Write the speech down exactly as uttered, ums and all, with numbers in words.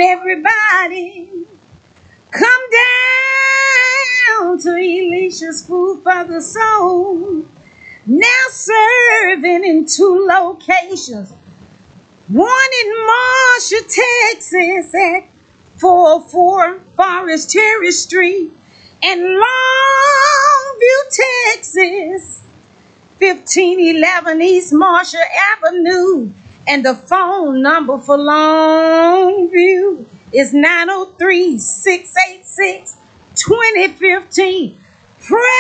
everybody. Come down to Alicia's Food for the Soul. Now serving in two locations. One in Marshall, Texas at four oh four Forest Terrace Street, and Longview, Texas, fifteen eleven East Marshall Avenue. And the phone number for Longview is nine oh three, six eight six, two oh one five. Pray